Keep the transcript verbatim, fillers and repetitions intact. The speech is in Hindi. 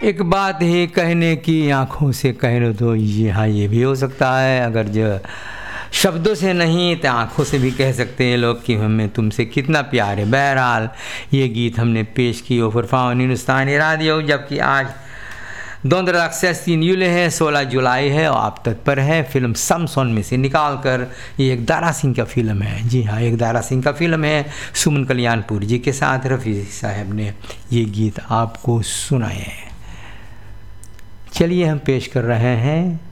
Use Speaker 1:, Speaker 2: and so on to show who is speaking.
Speaker 1: एक बात है कहने की, आँखों से कह लो तो ये हाँ ये भी हो सकता है। अगर जो शब्दों से नहीं तो आँखों से भी कह सकते हैं लोग कि हमें तुमसे कितना प्यार है। बहरहाल ये गीत हमने पेश की ओफर फाउन हिंदुस्तानी रेडियो, जबकि आज दो हज़ार तीन यूले है, सोलह जुलाई है और आप तत्पर है फिल्म समसोन में से निकाल कर। ये एक दारा सिंह का फिल्म है, जी हाँ एक दारा सिंह का फिल्म है। सुमन कल्याणपुर जी के साथ रफ़ी साहब ने ये गीत आपको सुनाए हैं। चलिए हम पेश कर रहे हैं